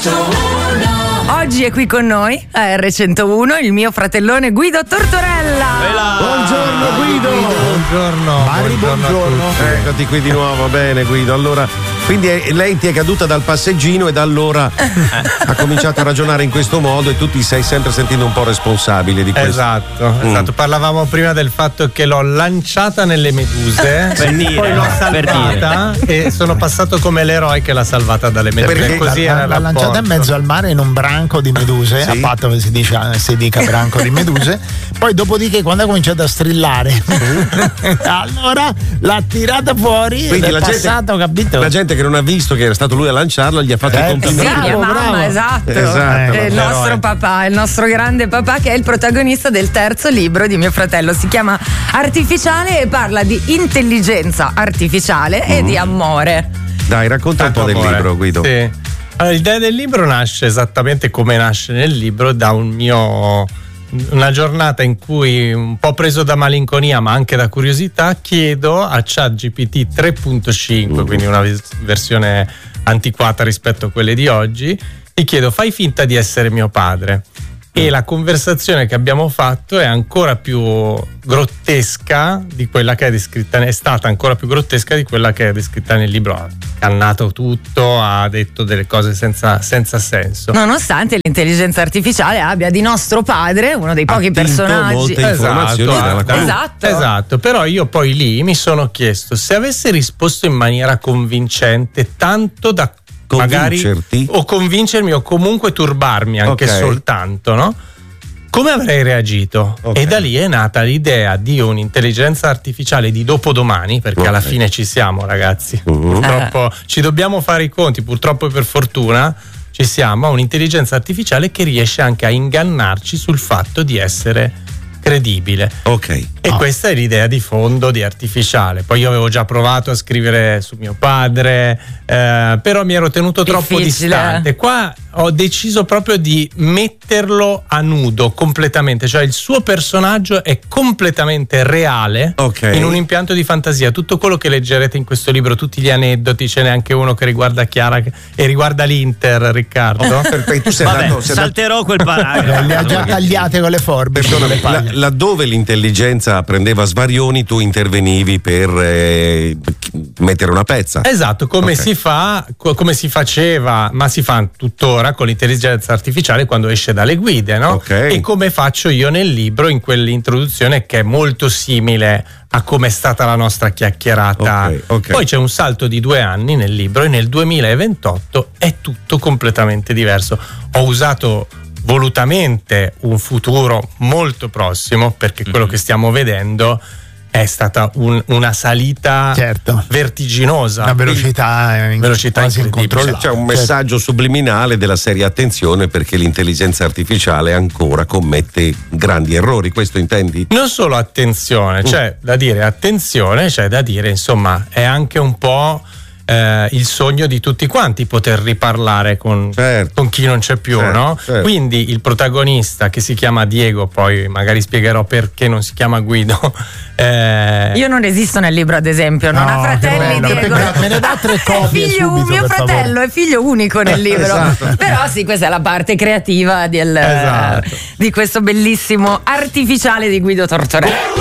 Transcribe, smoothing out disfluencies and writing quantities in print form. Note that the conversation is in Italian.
Oggi è qui con noi a R101 il mio fratellone Guido Tortorella. Buongiorno Guido. Buongiorno. Eccoti qui di nuovo. Bene Guido, allora quindi lei ti è caduta dal passeggino e da allora ha cominciato a ragionare in questo modo e tu ti sei sempre sentendo un po' responsabile di questo. Esatto. Parlavamo prima del fatto che l'ho lanciata nelle meduse, poi l'ho salvata e sono passato come l'eroe che l'ha salvata dalle meduse. Perché così l'ha lanciata in mezzo al mare in un branco di meduse, Sì. a patto che si dica branco di meduse. Poi dopodiché quando ha cominciato a strillare allora l'ha tirata fuori ed è passato, capito? La gente che non ha visto che era stato lui a lanciarla gli ha fatto i Sì, complimenti. mia mamma, bravo. esatto. Esatto, È il nostro papà, il nostro grande papà, che è il protagonista del terzo libro di mio fratello. Si chiama Artificiale e parla di intelligenza artificiale e di amore. Dai, racconta un po' del libro, Guido. Sì. Allora, l'idea del libro nasce esattamente come nasce nel libro, da una giornata in cui, un po' preso da malinconia ma anche da curiosità, chiedo a ChatGPT 3.5, quindi una versione antiquata rispetto a quelle di oggi, gli chiedo: fai finta di essere mio padre. E la conversazione che abbiamo fatto è ancora più grottesca di quella che è descritta, è stata ancora più grottesca di quella che è descritta nel libro. Ha cannato tutto, ha detto delle cose senza senso. Nonostante l'intelligenza artificiale abbia di nostro padre uno dei pochi personaggi. Molte informazioni dalla qualunque. Esatto. Però io poi lì mi sono chiesto: se avesse risposto in maniera convincente, tanto da magari o convincermi o comunque turbarmi anche soltanto, no? Come avrei reagito? E da lì è nata l'idea di un'intelligenza artificiale di dopodomani, perché alla fine ci siamo, ragazzi. Purtroppo ci dobbiamo fare i conti, purtroppo e per fortuna ci siamo, a un'intelligenza artificiale che riesce anche a ingannarci sul fatto di essere credibile. E questa è l'idea di fondo di Artificiale. Poi io avevo già provato a scrivere su mio padre, però mi ero tenuto troppo distante. Qua ho deciso proprio di metterlo a nudo completamente, cioè il suo personaggio è completamente reale, in un impianto di fantasia. Tutto quello che leggerete in questo libro, tutti gli aneddoti, ce n'è anche uno che riguarda Chiara e riguarda l'Inter, Riccardo. Tu salterò quel paragrafo. Le ha già tagliate con le forbici. Laddove l'intelligenza prendeva svarioni, tu intervenivi per mettere una pezza. Esatto, come si faceva, ma si fa tuttora con l'intelligenza artificiale quando esce dalle guide, no? E come faccio io nel libro, in quell'introduzione che è molto simile a come è stata la nostra chiacchierata. Poi c'è un salto di 2 anni nel libro e nel 2028 è tutto completamente diverso. Ho usato volutamente un futuro molto prossimo, perché quello che stiamo vedendo è stata una salita vertiginosa, una velocità quasi incontrollabile. C'è un messaggio subliminale della serie: attenzione, perché l'intelligenza artificiale ancora commette grandi errori. Questo intendi? Non solo attenzione, c'è da dire attenzione, c'è da dire insomma è anche un po' il sogno di tutti quanti poter riparlare con chi non c'è più, no? Quindi il protagonista, che si chiama Diego, poi magari spiegherò perché non si chiama Guido. Io non esisto nel libro, ad esempio, non ha fratelli. Diego me ne dà 3 copie subito, mio fratello è figlio unico nel libro. Però sì, questa è la parte creativa di questo bellissimo Artificiale di Guido Tortorella.